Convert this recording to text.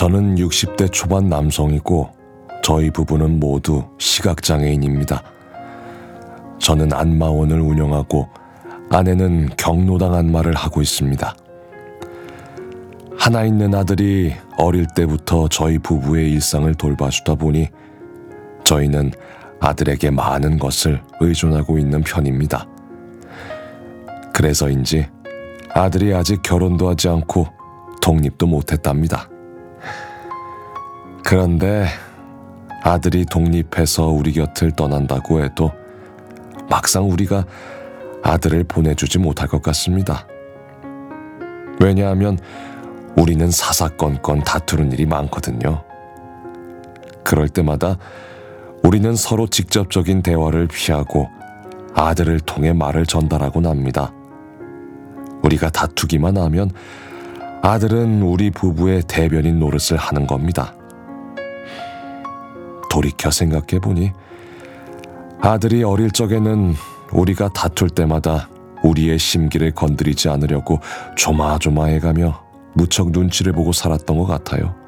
저는 60대 초반 남성이고 저희 부부는 모두 시각장애인입니다. 저는 안마원을 운영하고 아내는 경로당 안마를 하고 있습니다. 하나 있는 아들이 어릴 때부터 저희 부부의 일상을 돌봐주다 보니 저희는 아들에게 많은 것을 의존하고 있는 편입니다. 그래서인지 아들이 아직 결혼도 하지 않고 독립도 못했답니다. 그런데 아들이 독립해서 우리 곁을 떠난다고 해도 막상 우리가 아들을 보내주지 못할 것 같습니다. 왜냐하면 우리는 사사건건 다투는 일이 많거든요. 그럴 때마다 우리는 서로 직접적인 대화를 피하고 아들을 통해 말을 전달하곤 합니다. 우리가 다투기만 하면 아들은 우리 부부의 대변인 노릇을 하는 겁니다. 돌이켜 생각해보니 아들이 어릴 적에는 우리가 다툴 때마다 우리의 심기를 건드리지 않으려고 조마조마해가며 무척 눈치를 보고 살았던 것 같아요.